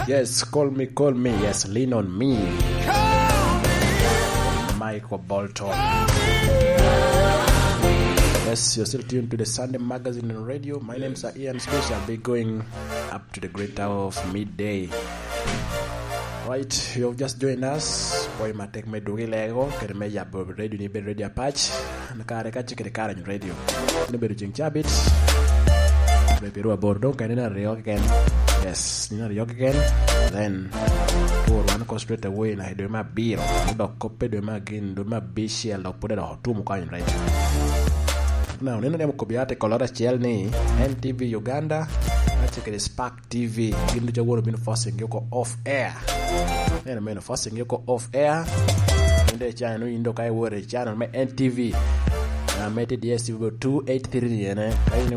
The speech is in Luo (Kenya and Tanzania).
Yes, call me. Yes, lean on me. Michael Bolton. Yes, you're still tuned to the Sunday Magazine and Radio. My name is Ian Space. I'll be going up to the great hour of midday. Right, you've just joined us. Boy, ma take me do lego. Kere me ya radio ni be radio patch. Nakare ka chikere kara ni radio. Ni be jing chabit. Prepare a bordo. Kanina rio again. Yes, Nina rio again. Then pour one go straight away. Na do my beer. Do copy do my again. Do my be shell. Do put it on two muka in radio. Now, nina nemo kobiate kolora chel ni NTV Uganda. Check the Spark TV. Gindu jaworo bino forcing yoko off air. Nena meno forcing yoko off air. Inde channel indo kai wore channel me NTV. Na mete DSTV 283 yene.